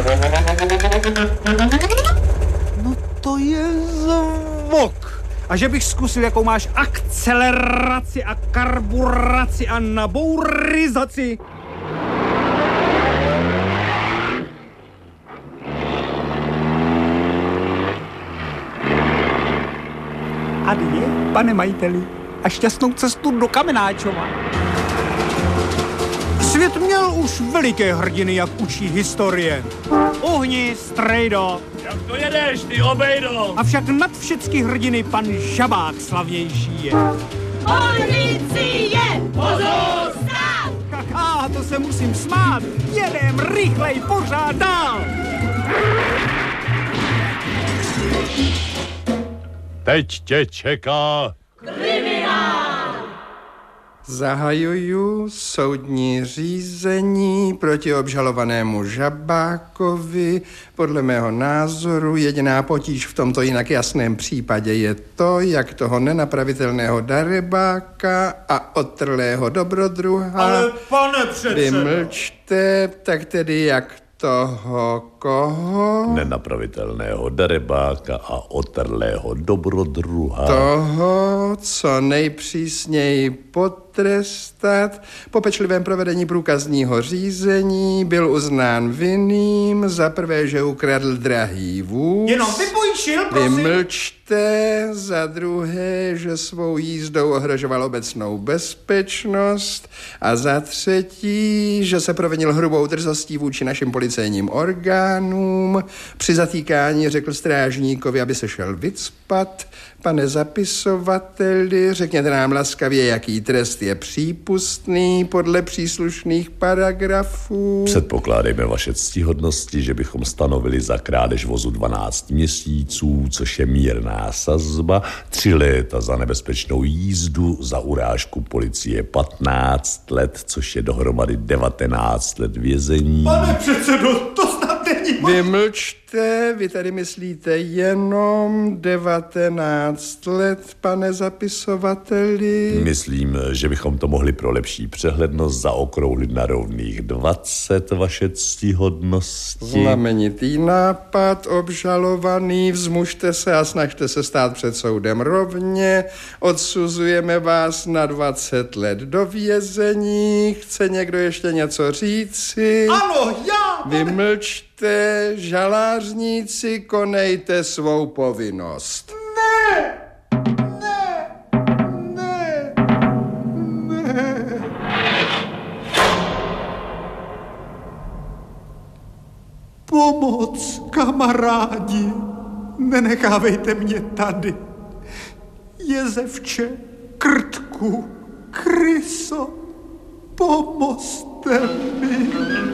No to je zvuk. A že bych zkusil, jakou máš akceleraci a karburaci a nabourizaci. Adieu, pane majiteli, a šťastnou cestu do Kamenáčova. Svět měl už veliké hrdiny, jak učí historie. Uhni, strejdo. Jak to jedeš, ty obejdo? Avšak nad všecky hrdiny pan Žabák slavnější je. Policie! Pozor! Stát! Haha, to se musím smát. Jedem rychlej pořád dál. Teď tě čeká Zahajuju soudní řízení proti obžalovanému Žabákovi. Podle mého názoru jediná potíž v tomto jinak jasném případě je to, jak toho nenapravitelného darebáka a otrlého dobrodruha... Ale pane předsedo... Vymlčte, tak tedy jak toho koho? nenapravitelného darebáka a otrlého dobrodruha. Toho, co nejpřísněji potrestat. Po pečlivém provedení průkazního řízení byl uznán vinným za prvé, že ukradl drahý vůz. Jenom vypůjčil, prosím. Vymlčte, za druhé, že svou jízdou ohrožoval obecnou bezpečnost a za třetí, že se provinil hrubou drzostí vůči našim policejním orgánům. Při zatýkání řekl strážníkovi, aby se šel vycpat. Pane zapisovateli, řekněte nám laskavě, jaký trest je přípustný podle příslušných paragrafů. Předpokládejme vaše ctihodnosti, že bychom stanovili za krádež vozu 12 měsíců, což je mírná sazba, 3 léta za nebezpečnou jízdu, za urážku policie 15 let, což je dohromady 19 let vězení. Pane předsedo, to snad není... Vymlčte, vy tady myslíte jenom 19 let, pane zapisovateli. Myslím, že bychom to mohli pro lepší přehlednost zaokrouhlit na rovných 20, vaše ctihodnosti. Znamenitý nápad, obžalovaný, vzmužte se a snažte se stát před soudem rovně. Odsuzujeme vás na 20 let do vězení. Chce někdo ještě něco říci? Ano, já! Vymlčte, žalářníci, konejte svou povinnost. Ne! Pomoc, kamarádi, nenechávejte mě tady. Jezevče, Krtku, Kryso, pomozte mi.